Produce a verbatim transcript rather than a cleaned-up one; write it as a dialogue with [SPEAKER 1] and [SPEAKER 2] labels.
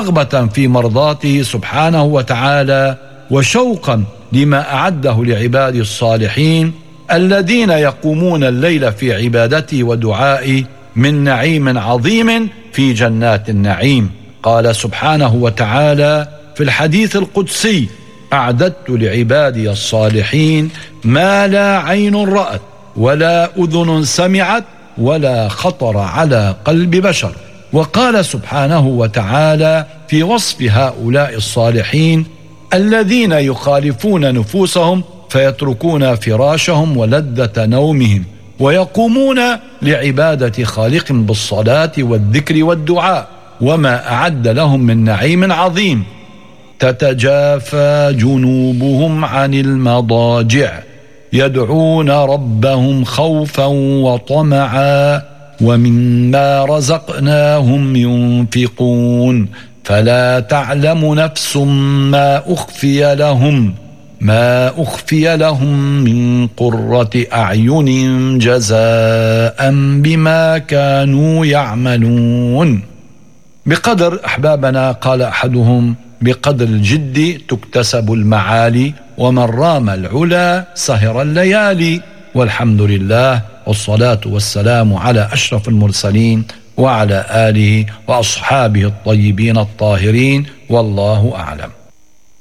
[SPEAKER 1] رغبة في مرضاته سبحانه وتعالى وشوقا لما أعده لعباده الصالحين الذين يقومون الليل في عبادته ودعائه من نعيم عظيم في جنات النعيم. قال سبحانه وتعالى في الحديث القدسي: أعددت لعبادي الصالحين ما لا عين رأت ولا أذن سمعت ولا خطر على قلب بشر. وقال سبحانه وتعالى في وصف هؤلاء الصالحين الذين يخالفون نفوسهم فيتركون فراشهم ولذة نومهم ويقومون لعبادة خالق بالصلاة والذكر والدعاء وما أعد لهم من نعيم عظيم: تتجافى جنوبهم عن المضاجع يدعون ربهم خوفا وطمعا ومما رزقناهم ينفقون فلا تعلم نفس ما أخفي لهم ما أخفي لهم من قرة أعين جزاء بما كانوا يعملون. بقدر أحبابنا، قال أحدهم: بقدر الجد تكتسب المعالي، ومن رام العلا سهر الليالي. والحمد لله، والصلاة والسلام على أشرف المرسلين وعلى آله وأصحابه الطيبين الطاهرين، والله أعلم.